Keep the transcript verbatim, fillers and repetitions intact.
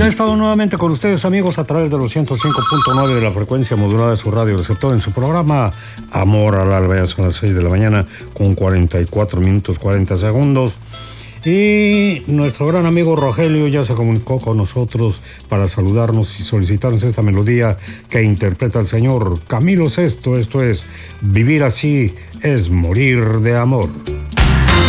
Ya he estado nuevamente con ustedes, amigos, a través de los ciento cinco punto nueve de la frecuencia modulada de su radio receptor en su programa Amor al Alba. Ya son las seis de la mañana con cuarenta y cuatro minutos cuarenta segundos. Y nuestro gran amigo Rogelio ya se comunicó con nosotros para saludarnos y solicitarnos esta melodía que interpreta el señor Camilo Sesto. Esto es Vivir así es morir de amor.